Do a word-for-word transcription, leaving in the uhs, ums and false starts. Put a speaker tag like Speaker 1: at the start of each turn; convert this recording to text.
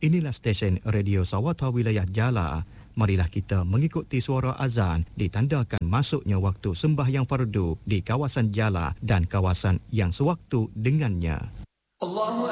Speaker 1: Inilah stesen Radio Sawata Wilayah Jala. Marilah kita mengikuti suara azan ditandakan masuknya waktu sembahyang fardu di kawasan Jala dan kawasan yang sewaktu dengannya.
Speaker 2: Allahu